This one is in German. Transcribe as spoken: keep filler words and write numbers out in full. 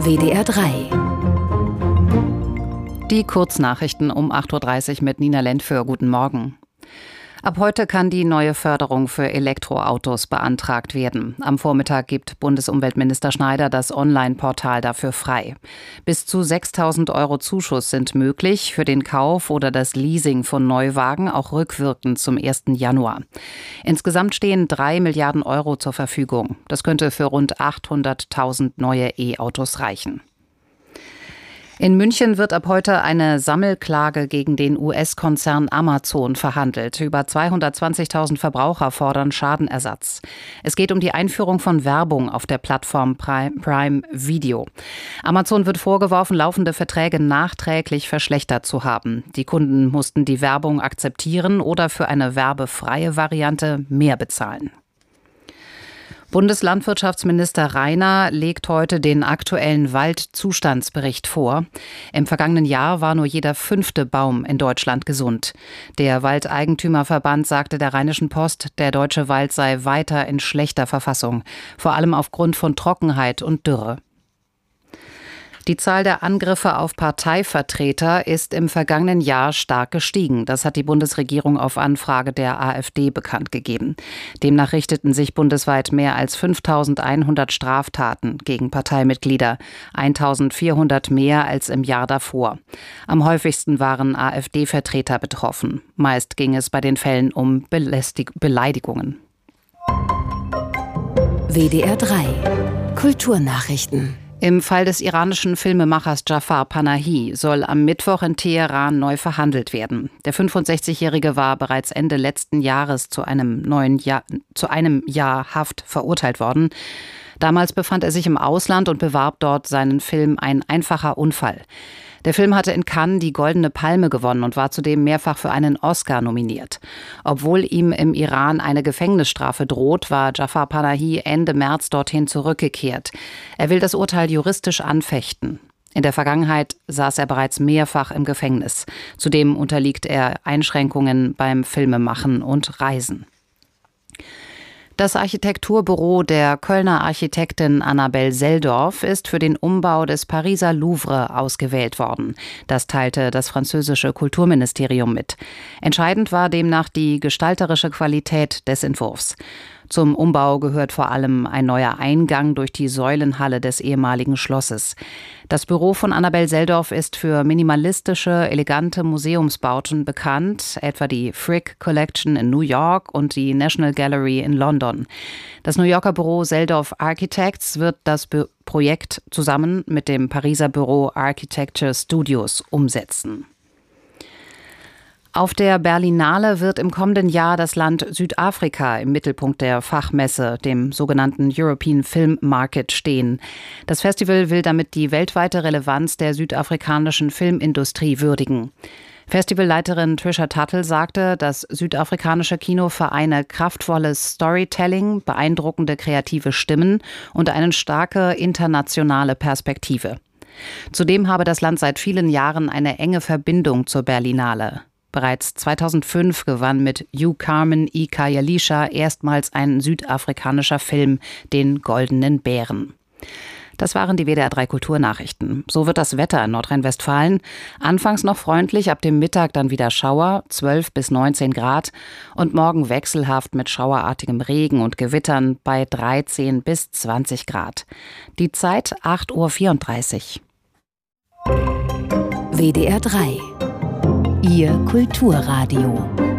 W D R drei. Die Kurznachrichten um acht Uhr dreißig mit Nina Lentföhr. Guten Morgen. Ab heute kann die neue Förderung für Elektroautos beantragt werden. Am Vormittag gibt Bundesumweltminister Schneider das Online-Portal dafür frei. Bis zu sechstausend Euro Zuschuss sind möglich für den Kauf oder das Leasing von Neuwagen, auch rückwirkend zum ersten Januar. Insgesamt stehen drei Milliarden Euro zur Verfügung. Das könnte für rund achthunderttausend neue E-Autos reichen. In München wird ab heute eine Sammelklage gegen den U S-Konzern Amazon verhandelt. Über zweihundertzwanzigtausend Verbraucher fordern Schadenersatz. Es geht um die Einführung von Werbung auf der Plattform Prime Video. Amazon wird vorgeworfen, laufende Verträge nachträglich verschlechtert zu haben. Die Kunden mussten die Werbung akzeptieren oder für eine werbefreie Variante mehr bezahlen. Bundeslandwirtschaftsminister Rainer legt heute den aktuellen Waldzustandsbericht vor. Im vergangenen Jahr war nur jeder fünfte Baum in Deutschland gesund. Der Waldeigentümerverband sagte der Rheinischen Post, der deutsche Wald sei weiter in schlechter Verfassung, vor allem aufgrund von Trockenheit und Dürre. Die Zahl der Angriffe auf Parteivertreter ist im vergangenen Jahr stark gestiegen. Das hat die Bundesregierung auf Anfrage der AfD bekannt gegeben. Demnach richteten sich bundesweit mehr als fünftausendeinhundert Straftaten gegen Parteimitglieder, eintausendvierhundert mehr als im Jahr davor. Am häufigsten waren AfD-Vertreter betroffen. Meist ging es bei den Fällen um Belästig- Beleidigungen. W D R drei. Kulturnachrichten. Im Fall des iranischen Filmemachers Jafar Panahi soll am Mittwoch in Teheran neu verhandelt werden. Der fünfundsechzigjährige war bereits Ende letzten Jahres zu einem neuen Jahr, zu einem Jahr Haft verurteilt worden. Damals befand er sich im Ausland und bewarb dort seinen Film Ein einfacher Unfall. Der Film hatte in Cannes die Goldene Palme gewonnen und war zudem mehrfach für einen Oscar nominiert. Obwohl ihm im Iran eine Gefängnisstrafe droht, war Jafar Panahi Ende März dorthin zurückgekehrt. Er will das Urteil juristisch anfechten. In der Vergangenheit saß er bereits mehrfach im Gefängnis. Zudem unterliegt er Einschränkungen beim Filmemachen und Reisen. Das Architekturbüro der Kölner Architektin Annabel Seldorf ist für den Umbau des Pariser Louvre ausgewählt worden. Das teilte das französische Kulturministerium mit. Entscheidend war demnach die gestalterische Qualität des Entwurfs. Zum Umbau gehört vor allem ein neuer Eingang durch die Säulenhalle des ehemaligen Schlosses. Das Büro von Annabel Seldorf ist für minimalistische, elegante Museumsbauten bekannt, etwa die Frick Collection in New York und die National Gallery in London. Das New Yorker Büro Seldorf Architects wird das Be- Projekt zusammen mit dem Pariser Büro Architecture Studios umsetzen. Auf der Berlinale wird im kommenden Jahr das Land Südafrika im Mittelpunkt der Fachmesse, dem sogenannten European Film Market, stehen. Das Festival will damit die weltweite Relevanz der südafrikanischen Filmindustrie würdigen. Festivalleiterin Trisha Tuttle sagte, das südafrikanische Kino vereine kraftvolles Storytelling, beeindruckende kreative Stimmen und eine starke internationale Perspektive. Zudem habe das Land seit vielen Jahren eine enge Verbindung zur Berlinale. Bereits zweitausendfünf gewann mit You Carmen y Kayalisha erstmals ein südafrikanischer Film den Goldenen Bären. Das waren die W D R drei Kulturnachrichten. So wird das Wetter in Nordrhein-Westfalen. Anfangs noch freundlich, ab dem Mittag dann wieder Schauer, zwölf bis neunzehn Grad. Und morgen wechselhaft mit schauerartigem Regen und Gewittern bei dreizehn bis zwanzig Grad. Die Zeit acht Uhr vierunddreißig. W D R drei. Ihr Kulturradio.